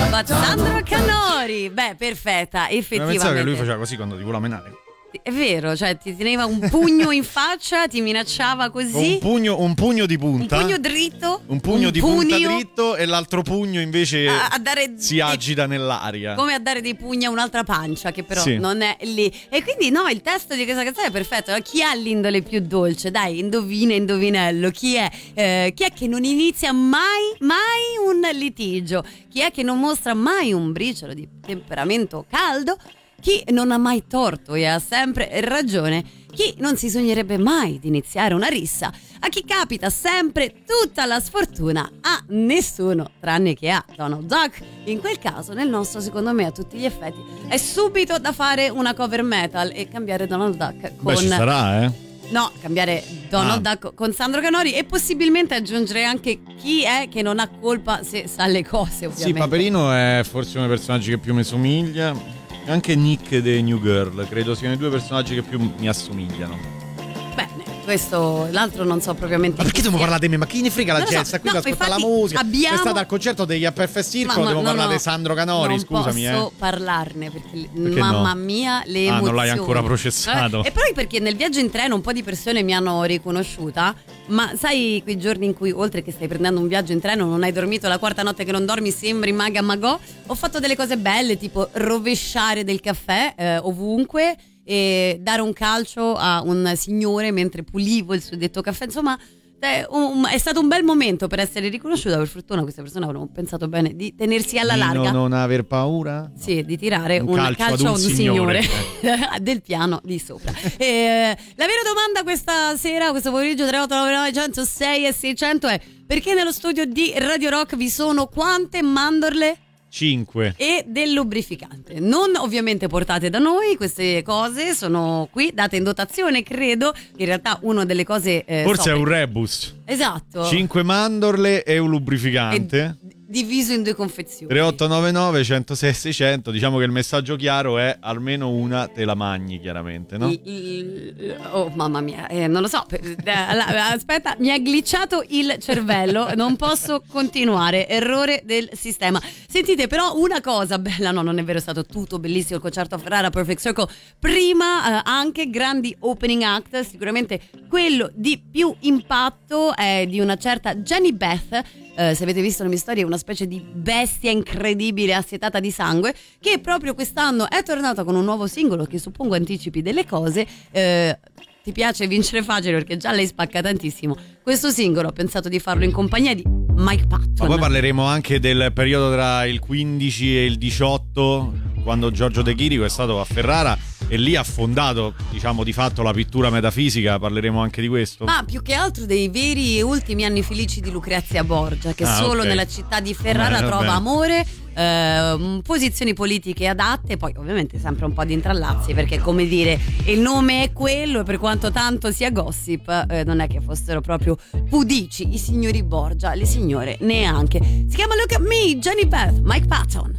Sandro Canori, beh, perfetta, effettivamente. Pensavo che lui faceva così quando ti voleva menare. È vero, cioè ti teneva un pugno in faccia, ti minacciava così. Un pugno di punta. Un pugno dritto. Un pugno di punta dritto e l'altro pugno invece si agita nell'aria. Come a dare dei pugni a un'altra pancia che però sì. non è lì. E quindi no, il testo di questa canzone è perfetto. Chi ha l'indole più dolce? Dai, indovinello. Chi è che non inizia mai un litigio? Chi è che non mostra mai un briciolo di temperamento caldo? Chi non ha mai torto e ha sempre ragione, chi non si sognerebbe mai di iniziare una rissa, a chi capita sempre tutta la sfortuna, a nessuno tranne che a Donald Duck. In quel caso, nel nostro, secondo me, a tutti gli effetti, è subito da fare una cover metal e cambiare Donald Duck con... Beh, ci sarà, No, cambiare Donald Duck con Sandro Canori e possibilmente aggiungere anche chi è che non ha colpa se sa le cose, ovviamente. Sì, Paperino è forse uno dei personaggi che più mi somiglia. Anche Nick dei New Girl, credo siano i due personaggi che più mi assomigliano. Bene, questo, l'altro non so propriamente. Ma perché dobbiamo parlare di me? Ma chi ne frega la gente? Sta qui ad ascoltare la musica. È stata al concerto degli Perfect Circle, devo parlare di Sandro Canori, scusami. Non posso parlarne perché no? mamma mia, le emozioni. Non l'hai ancora processato. E poi perché nel viaggio in treno un po' di persone mi hanno riconosciuta, ma sai quei giorni in cui oltre che stai prendendo un viaggio in treno non hai dormito, la quarta notte che non dormi sembri Maga Magò. Ho fatto delle cose belle tipo rovesciare del caffè ovunque e dare un calcio a un signore mentre pulivo il suddetto caffè, insomma è stato un bel momento per essere riconosciuta. Per fortuna queste persone avevano pensato bene di tenersi alla larga, non aver paura, sì, di tirare un calcio a un signore del piano di sopra. La vera domanda questa sera, questo pomeriggio, 3899 106 e 600 è: perché nello studio di Radio Rock vi sono quante mandorle? 5 e del lubrificante. Non ovviamente portate da noi, queste cose sono qui date in dotazione, credo. In realtà una delle cose forse è un rebus. Esatto. 5 mandorle e un lubrificante diviso in 2 confezioni. 3899 106 600. Diciamo che il messaggio chiaro è: almeno una te la mangi, chiaramente, no? Oh mamma mia, non lo so. Aspetta, mi ha glitchato il cervello, non posso continuare, errore del sistema. Sentite, però una cosa bella, no, non è vero, è stato tutto bellissimo il concerto a Ferrara, Perfect Circle. Prima anche grandi opening act, sicuramente quello di più impatto è di una certa Jenny Beth. Se avete visto le mie storie, è una specie di bestia incredibile assetata di sangue, che proprio quest'anno è tornata con un nuovo singolo che suppongo anticipi delle cose. Ti piace vincere facile perché già lei spacca tantissimo. Questo singolo ho pensato di farlo in compagnia di Mike Patton. Ma poi parleremo anche del periodo tra il 15 e il 18, quando Giorgio De Chirico è stato a Ferrara e lì ha fondato, diciamo, di fatto la pittura metafisica. Parleremo anche di questo. Ma più che altro dei veri e ultimi anni felici di Lucrezia Borgia, che solo nella città di Ferrara trova amore, posizioni politiche adatte, poi ovviamente sempre un po' di intrallazzi, perché come dire, il nome è quello e per quanto tanto sia gossip, non è che fossero proprio pudici i signori Borgia, le signore neanche. Si chiama Look at Me, Jenny Beth, Mike Patton.